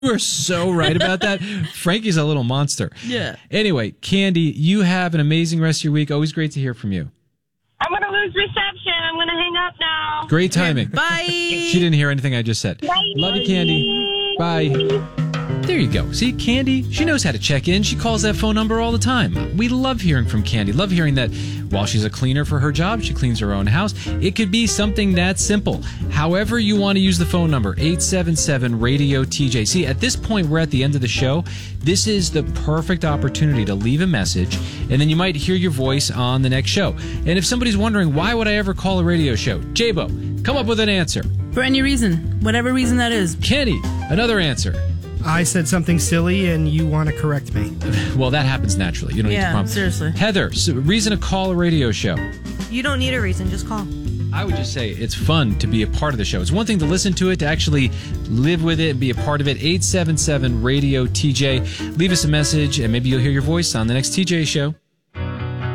You are so right about that. Frankie's a little monster. Yeah. Anyway, Candy, you have an amazing rest of your week. Always great to hear from you. I'm going to lose reception. I'm going to hang up now. Great timing. Bye. She didn't hear anything I just said. Bye. Love you, Candy. Bye. There you go. See, Candy, she knows how to check in. She calls that phone number all the time. We love hearing from Candy. Love hearing that while she's a cleaner for her job, she cleans her own house. It could be something that simple. However you want to use the phone number, 877-RADIO-TJ. See, at this point, we're at the end of the show. This is the perfect opportunity to leave a message, and then you might hear your voice on the next show. And if somebody's wondering, why would I ever call a radio show? Jabo, come up with an answer. For any reason, whatever reason that is. Kenny, another answer. I said something silly and you want to correct me. Well, that happens naturally. You don't need to prompt. Seriously. Heather, reason to call a radio show. You don't need a reason, just call. I would just say it's fun to be a part of the show. It's one thing to listen to it, to actually live with it and be a part of it. 877-RADIO-TJ. Leave us a message and maybe you'll hear your voice on the next TJ show.